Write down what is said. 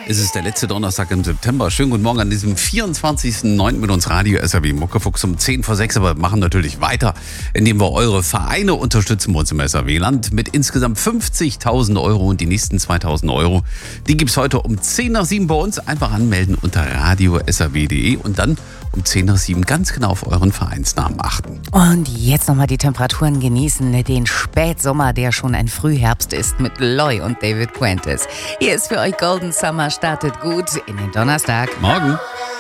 Es ist der letzte Donnerstag im September. Schönen guten Morgen an diesem 24.09. mit uns Radio SAW Muckefuchs um 10 vor 6. Aber wir machen natürlich weiter, indem wir eure Vereine unterstützen bei uns im SAW-Land mit insgesamt 50.000 Euro. Und die nächsten 2.000 Euro, die gibt's heute um 10 nach 7 bei uns. Einfach anmelden unter radio.sw.de und dann um 10 nach 7 ganz genau auf euren Vereinsnamen achten. Und jetzt nochmal die Temperaturen genießen. Den Spätsommer, der schon ein Frühherbst ist, mit Loy und David Puentes. Hier ist für euch Golden Summer. Startet gut in den Donnerstag. Morgen.